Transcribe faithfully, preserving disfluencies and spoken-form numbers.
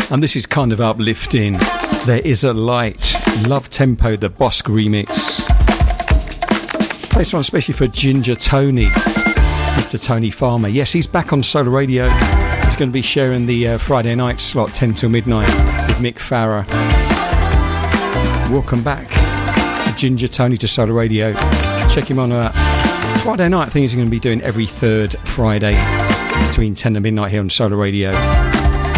And this is kind of uplifting. There Is a Light, Love Tempo, the Bosk remix. This one especially for Ginger Tony, Mister Tony Farmer. Yes, he's back on Solar Radio. He's going to be sharing the uh, Friday night slot, ten till midnight, with Mick Farrer. Welcome back to Ginger Tony to Solar Radio. Check him on uh, Friday night. I think he's going to be doing every third Friday between ten and midnight here on Solar Radio.